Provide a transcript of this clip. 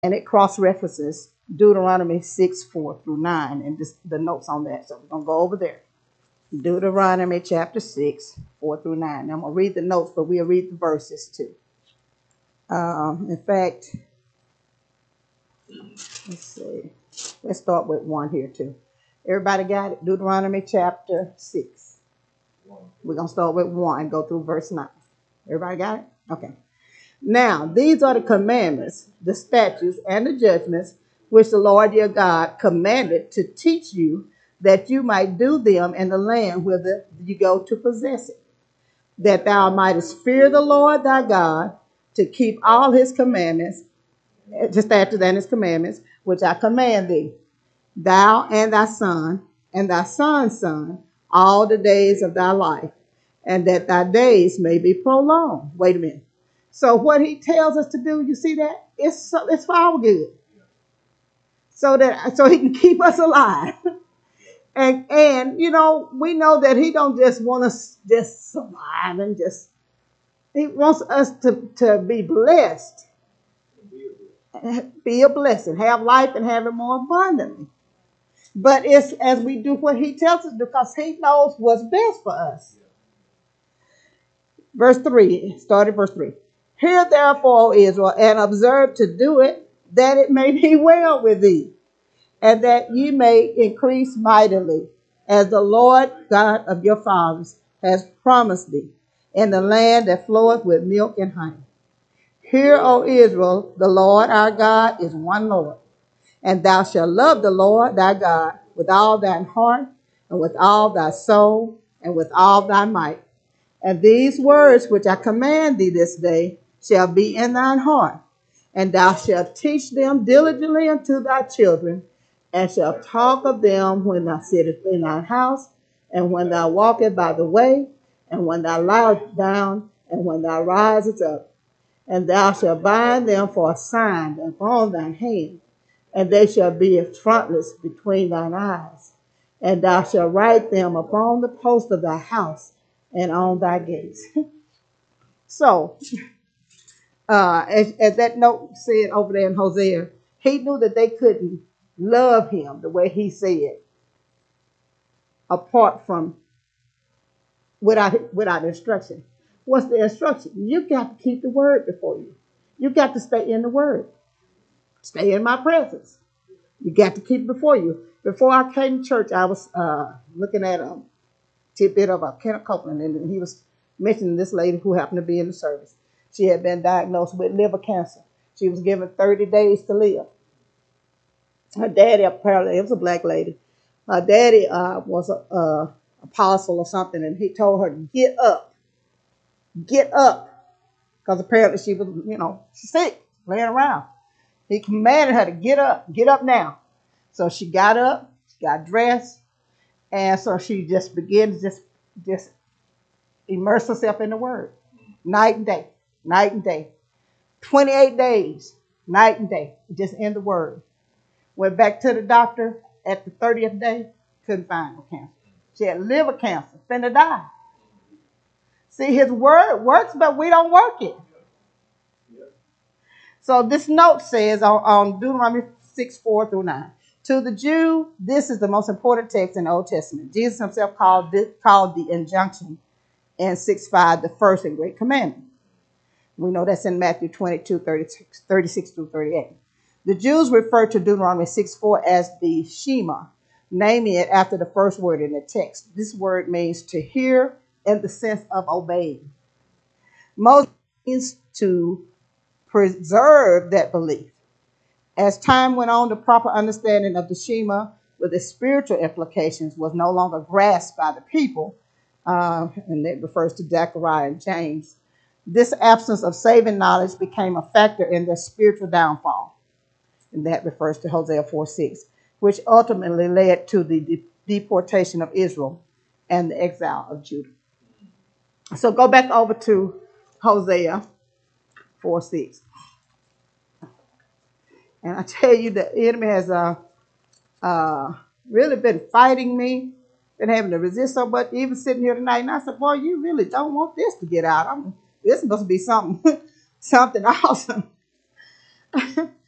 And it cross-references Deuteronomy 6, 4 through 9, and just the notes on that. So we're going to go over there. Deuteronomy chapter 6, 4 through 9. Now I'm going to read the notes, but we'll read the verses too. In fact, let's see. Let's start with 1 here too. Everybody got it? Deuteronomy chapter 6. We're going to start with 1 and go through verse 9. Everybody got it? Okay. Now, these are the commandments, the statutes, and the judgments which the Lord your God commanded to teach you, that you might do them in the land whither you go to possess it, that thou mightest fear the Lord thy God, to keep all his commandments, the statutes and his commandments, which I command thee, thou and thy son, and thy son's son, all the days of thy life, and that thy days may be prolonged. Wait a minute. So what he tells us to do, you see that? It's for our good. So he can keep us alive. And you know, we know that he don't just want us just survive and just, he wants us to be blessed. Be a blessing. Have life and have it more abundantly. But it's as we do what he tells us, because he knows what's best for us. Verse 3, started verse 3. Hear therefore, O Israel, and observe to do it, that it may be well with thee, and that ye may increase mightily, as the Lord God of your fathers has promised thee, in the land that floweth with milk and honey. Hear, O Israel, the Lord our God is one Lord, and thou shalt love the Lord thy God with all thine heart, and with all thy soul, and with all thy might. And these words which I command thee this day shall be in thine heart, and thou shalt teach them diligently unto thy children, and shalt talk of them when thou sittest in thine house, and when thou walkest by the way, and when thou liest down, and when thou risest up. And thou shalt bind them for a sign upon thine hand, and they shall be as frontlets between thine eyes. And thou shalt write them upon the post of thy house and on thy gates. So, as that note said over there in Hosea, he knew that they couldn't love him the way he said, apart from, without instruction. What's the instruction? You got to keep the word before you. You got to stay in the word. Stay in my presence. You got to keep it before you. Before I came to church, I was looking at a tidbit of Kenneth Copeland, and he was mentioning this lady who happened to be in the service. She had been diagnosed with liver cancer. She was given 30 days to live. Her daddy, apparently, it was a black lady. Her daddy was a apostle or something, and he told her to get up, because apparently she was, sick, laying around. He commanded her to get up now. So she got up, got dressed, and so she just began to just immerse herself in the word, night and day, night and day. 28 days, night and day, just in the word. Went back to the doctor at the 30th day, couldn't find no cancer. She had liver cancer, finna die. See, his word works, but we don't work it. So this note says on Deuteronomy 6, 4 through 9. To the Jew, this is the most important text in the Old Testament. Jesus himself called the injunction in 6:5 the first and great commandment. We know that's in Matthew 22, 36 through 38. The Jews refer to Deuteronomy 6:4 as the Shema, naming it after the first word in the text. This word means to hear in the sense of obeying. Moses means to preserve that belief. As time went on, the proper understanding of the Shema with its spiritual implications was no longer grasped by the people, and it refers to Zechariah and James. This absence of saving knowledge became a factor in their spiritual downfall, and that refers to Hosea 4:6, which ultimately led to the deportation of Israel and the exile of Judah. So go back over to Hosea 4:6. And I tell you, the enemy has really been fighting me, been having to resist so much, even sitting here tonight. And I said, boy, you really don't want this to get out. This must be something, something awesome.